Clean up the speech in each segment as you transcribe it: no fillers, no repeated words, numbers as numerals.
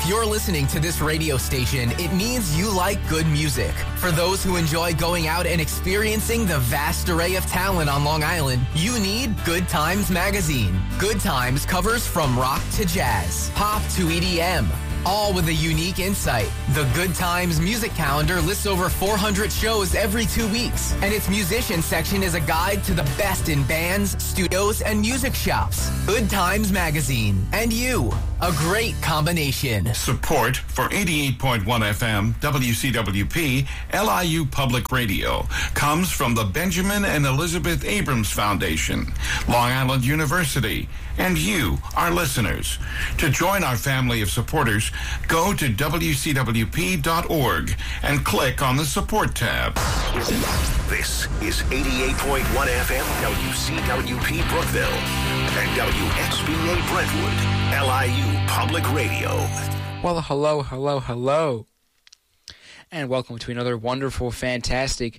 If you're listening to this radio station, it means you like good music. For those who enjoy going out and experiencing the vast array of talent on Long Island, you need Good Times Magazine. Good Times covers from rock to jazz, pop to EDM, all with a unique insight. The Good Times music calendar lists over 400 shows every 2 weeks, and its musician section is a guide to the best in bands, studios, and music shops. Good Times Magazine. And you. A great combination. Support for 88.1 FM WCWP LIU Public Radio comes from the Benjamin and Elizabeth Abrams Foundation, Long Island University, and you, our listeners. To join our family of supporters, go to WCWP.org and click on the Support tab. This is 88.1 FM WCWP Brookville and WXBA Brentwood, LIU Public Radio. Well, hello. And welcome to another wonderful, fantastic,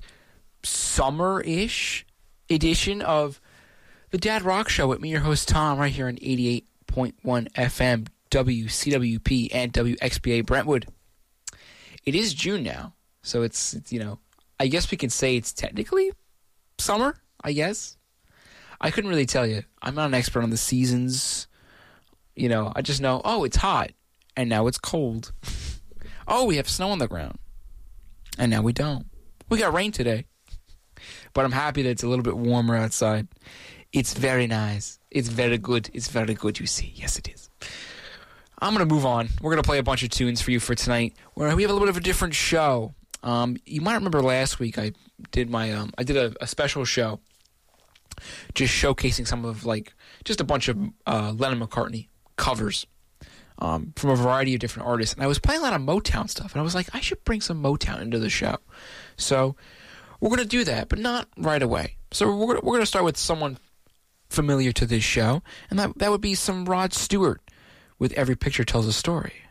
summer-ish edition of The Dad Rock Show with me, your host, Tom, right here on 88.1 FM, WCWP, and WXBA Brentwood. It is June now, so it's I guess we can say it's technically summer, I guess. I couldn't really tell you. I'm not an expert on the seasons. I just know, it's hot, and now it's cold. We have snow on the ground, and now we don't. We got rain today, but I'm happy that it's a little bit warmer outside. It's very nice. It's very good. It's very good, you see. Yes, it is. I'm going to move on. We're going to play a bunch of tunes for you for tonight. We have a little bit of a different show. You might remember last week I did a special show just showcasing some of just a bunch of Lennon McCartney covers from a variety of different artists. And I was playing a lot of Motown stuff. And I was like, I should bring some Motown into the show. So we're going to do that, but not right away. So we're going to start with someone familiar to this show, and that would be some Rod Stewart with Every Picture Tells a Story.